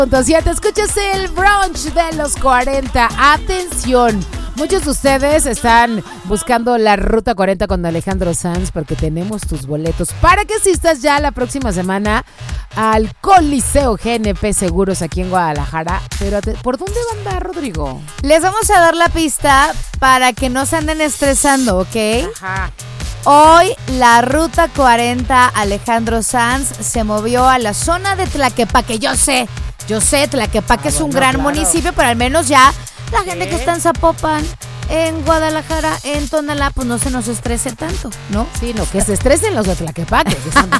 Ya te escuchas el brunch de los 40. Atención, muchos de ustedes están buscando la Ruta 40 con Alejandro Sanz porque tenemos tus boletos para que asistas ya la próxima semana al Coliseo GNP Seguros aquí en Guadalajara. Pero ¿por dónde va a andar, Rodrigo? Les vamos a dar la pista para que no se anden estresando, ¿ok? Ajá. Hoy la Ruta 40 Alejandro Sanz se movió a la zona de Tlaquepaque. Yo sé, Tlaquepaque es un gran municipio, pero al menos ya la gente que está en Zapopan, en Guadalajara, en Tonalá, pues no se nos estrese tanto, ¿no? Sí, no, que se estresen los de Tlaquepaque.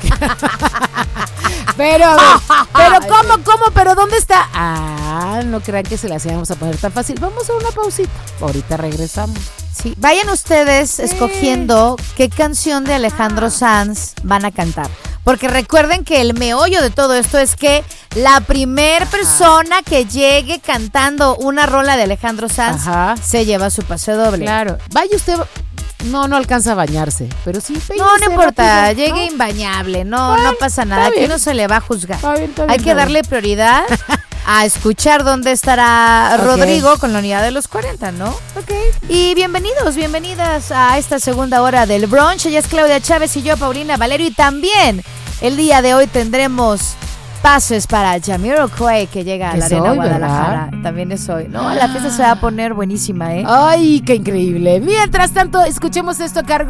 Pero ¿cómo? ¿Pero dónde está? No crean que se las íbamos a poner tan fácil. Vamos a una pausita. Ahorita regresamos. Sí, vayan ustedes escogiendo qué canción de Alejandro Sanz van a cantar. Porque recuerden que el meollo de todo esto es que la primer persona que llegue cantando una rola de Alejandro Sanz se lleva su pase doble. Claro. Vaya usted. No alcanza a bañarse, pero sí. No importa, rápido, llegue imbañable, no pasa nada, aquí no se le va a juzgar. Está bien, hay que darle prioridad a escuchar dónde estará Rodrigo con la unidad de los 40, ¿no? Ok. Y bienvenidas a esta segunda hora del brunch. Ella es Claudia Chávez y yo, Paulina Valero. Y también el día de hoy tendremos pases para Jamiroquai, que llega a la Arena Guadalajara. ¿Verdad? También es hoy. No, la fiesta se va a poner buenísima, ¿eh? Ay, qué increíble. Mientras tanto, escuchemos esto a cargo